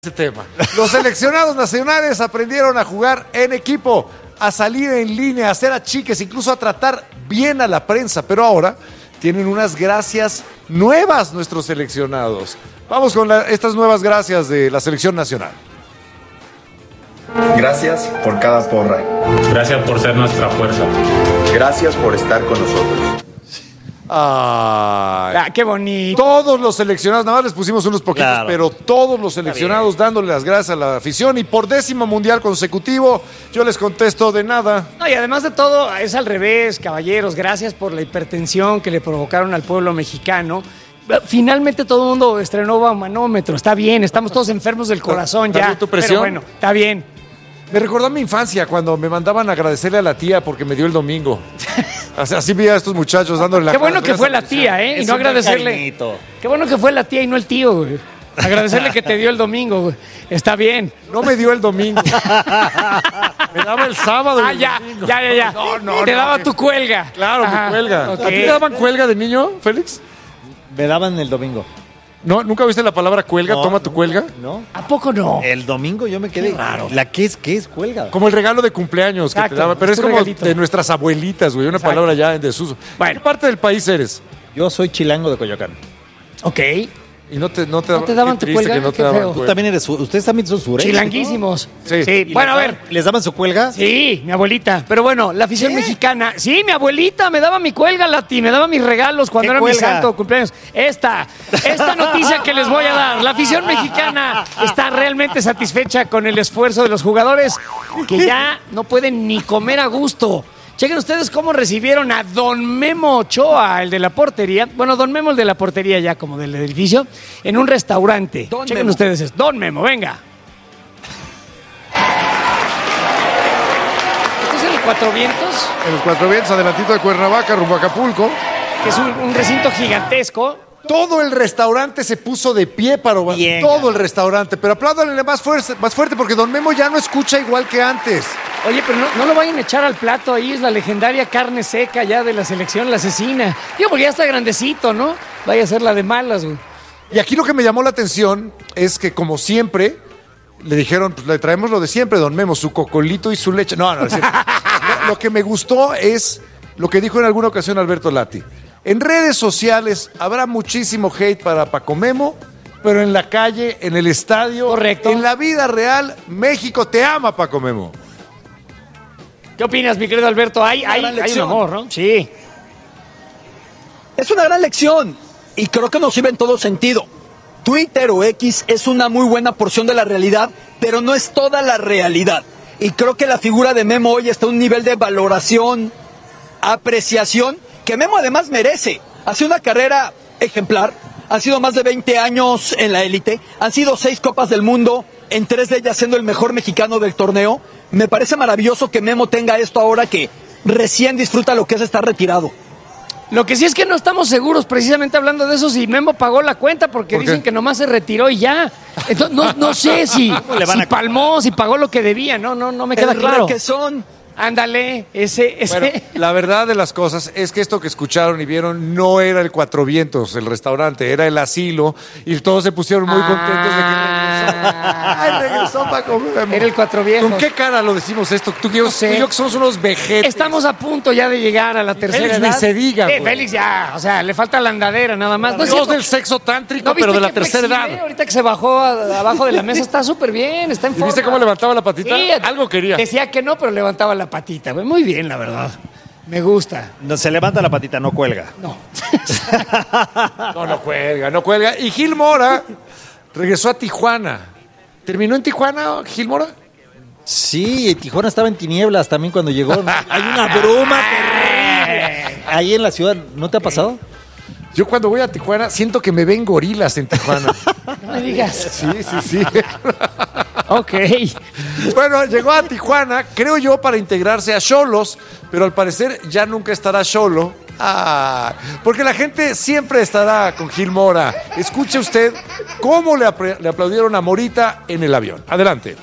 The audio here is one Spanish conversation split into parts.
Tema. Los seleccionados nacionales aprendieron a jugar en equipo, a salir en línea, a hacer achiques, incluso a tratar bien a la prensa, pero ahora tienen unas gracias nuevas nuestros seleccionados. Vamos con estas nuevas gracias de la selección nacional. Gracias por cada porra. Gracias por ser nuestra fuerza. Gracias por estar con nosotros. Ay, qué bonito. Todos los seleccionados, nada más les pusimos unos poquitos, Claro. pero todos los seleccionados dándole las gracias a la afición y por 10º mundial consecutivo, yo les contesto de nada. No, y además de todo, es al revés, caballeros. Gracias por la hipertensión que le provocaron al pueblo mexicano. Finalmente todo el mundo estrenó manómetro. Está bien, estamos todos enfermos del corazón ¿Está ya. bien tu presión? Pero bueno, está bien. Me recordó a mi infancia cuando me mandaban a agradecerle a la tía porque me dio el domingo. Así vi a estos muchachos dándole la Qué bueno cara. que fue la tía, ¿eh? Y Es no un agradecerle. cariñito. Qué bueno que fue la tía y no el tío, güey. Agradecerle que te dio el domingo, güey. Está bien. No me dio el domingo. Me daba el sábado. y Ah, el ya. domingo. No. Te daba tu cuelga. Claro, Ajá, mi cuelga. ok. ¿A ti te daban cuelga de niño, Félix? Me daban el domingo. ¿No? ¿Nunca viste la palabra cuelga? No, Toma tu cuelga. ¿No? ¿A poco no? El domingo yo me quedé. raro. ¿Qué es cuelga? Como el regalo de cumpleaños que Exacto, te daban. Pero es es tu como regalito. de nuestras abuelitas, güey. Una Exacto. palabra ya en desuso. Bueno. ¿Qué parte del país eres? Yo soy chilango de Coyoacán. Ok. Y no te ¿No te daban qué tu triste cuelga? que no Qué te daban feo. cuelga. Ustedes también son sureños. Chilanguísimos. Sí. Bueno, a ver. ¿Les daban su cuelga? Sí, mi abuelita. Pero bueno, la afición mexicana. Sí, mi abuelita me daba mi cuelga, Lati, me daba mis regalos cuando ¿Qué era mi cuelga? santo cumpleaños. Esta noticia que les voy a dar. La afición mexicana está realmente satisfecha con el esfuerzo de los jugadores que ya no pueden ni comer a gusto. Chequen ustedes cómo recibieron a Don Memo Ochoa, el de la portería. Bueno, Don Memo, el de la portería ya como del edificio, en un restaurante. Chequen ustedes esto. Don Memo, venga. ¿Esto es en el Cuatro Vientos? En los Cuatro Vientos, adelantito de Cuernavaca, rumbo a Acapulco. Que es un recinto gigantesco. Todo el restaurante se puso de pie para Bien. todo el restaurante. Pero apláudanle más fuerte porque Don Memo ya no escucha igual que antes. Oye, pero no lo vayan a echar al plato. Ahí es la legendaria carne seca ya de la selección, la asesina. Digo, porque ya está grandecito, ¿no? Vaya a ser la de malas, güey. Y aquí lo que me llamó la atención es que, como siempre, le dijeron, pues le traemos lo de siempre, Don Memo, su cocolito y su leche. No, es cierto. Lo que me gustó es lo que dijo en alguna ocasión Alberto Lati. En redes sociales habrá muchísimo hate para Paco Memo, pero en la calle, en el estadio, Correcto. en la vida real, México te ama, Paco Memo. ¿Qué opinas, mi querido Alberto? Hay gran un lección. amor, ¿no? Sí. Es una gran lección y creo que nos sirve en todo sentido. Twitter o X es una muy buena porción de la realidad, pero no es toda la realidad. Y creo que la figura de Memo hoy está a un nivel de valoración, apreciación, que Memo además merece. Ha sido una carrera ejemplar, ha sido más de 20 años en la élite, han sido 6 Copas del Mundo, en 3 de ellas siendo el mejor mexicano del torneo. Me parece maravilloso que Memo tenga esto ahora que recién disfruta lo que es estar retirado. Lo que sí es que no estamos seguros, precisamente hablando de eso, si Memo pagó la cuenta, porque ¿Por qué? dicen que nomás se retiró y ya. Entonces, no sé si palmó, si pagó lo que debía. No me queda El claro. requesón. Ándale, ese. Bueno, la verdad de las cosas es que esto que escucharon y vieron no era el Cuatro Vientos, el restaurante, era el asilo y todos se pusieron muy contentos de que regresó. Ay, regresó Paco Memo. Era el Cuatro Viejos. ¿Con qué cara lo decimos esto? Tú y yo, No sé. tú y yo que somos unos vejetes. Estamos a punto ya de llegar a la tercera Félix ni edad. se diga, güey. Félix ya, o sea, le falta la andadera nada más. No es Dios cierto. del sexo tántrico, ¿No pero viste de la qué tercera flexible? edad. Ahorita que se bajó abajo de la mesa está súper bien, está en ¿Y forma. viste cómo levantaba la patita? Sí, Algo quería. Decía que no, pero levantaba la patita, güey. Muy bien, la verdad. Me gusta. No, se levanta la patita, no cuelga. No. No cuelga. Y Gil Mora regresó a Tijuana. ¿Terminó en Tijuana, Gil Mora? Sí, Tijuana estaba en tinieblas también cuando llegó. Hay una bruma terrible. Ahí en la ciudad, ¿no te ha pasado? Yo cuando voy a Tijuana siento que me ven gorilas en Tijuana. No me digas. Sí. Ok. Bueno, llegó a Tijuana, creo yo, para integrarse a Xolos, pero al parecer ya nunca estará Xolo. Porque la gente siempre estará con Gil Mora. Escuche usted cómo le aplaudieron a Morita en el avión. Adelante.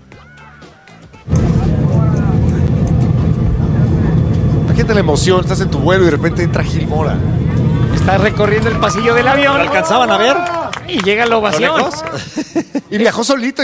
Imagínate la emoción, estás en tu vuelo y de repente entra Gil Mora. Está recorriendo el pasillo del avión. ¿Lo alcanzaban a ver? Y llega la ¿Lo ovación. lejos? Y viajó solito.